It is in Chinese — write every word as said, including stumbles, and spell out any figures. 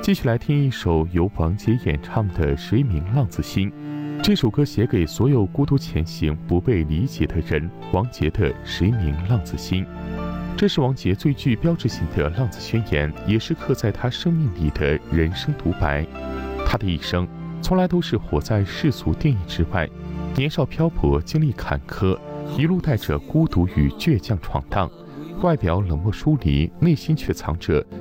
继续来听一首由王杰演唱的《谁明浪子心》。这首歌写给所有孤独前行、不被理解的人。王杰的《谁明浪子心》，这是王杰最具标志性的浪子宣言，也是刻在他生命里的人生独白。他的一生从来都是活在世俗定义之外，年少漂泊，经历坎坷，一路带着孤独与倔强闯荡，外表冷漠疏离，内心却藏着